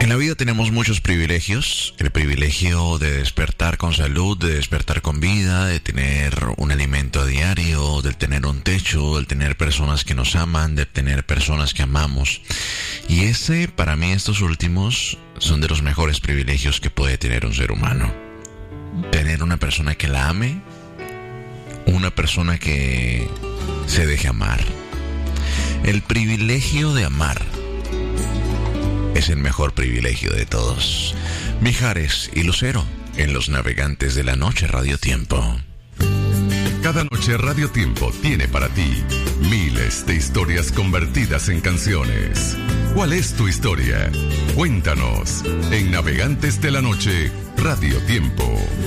En la vida tenemos muchos privilegios. El privilegio de despertar con salud, de despertar con vida, de tener un alimento a diario, de tener un techo, de tener personas que nos aman, de tener personas que amamos. Y para mí, estos últimos son de los mejores privilegios que puede tener un ser humano. Tener una persona que la ame, una persona que se deje amar. El privilegio de amar es el mejor privilegio de todos. Mijares y Lucero en Los Navegantes de la Noche Radio Tiempo. Cada noche Radio Tiempo tiene para ti miles de historias convertidas en canciones. ¿Cuál es tu historia? Cuéntanos en Navegantes de la Noche Radio Tiempo.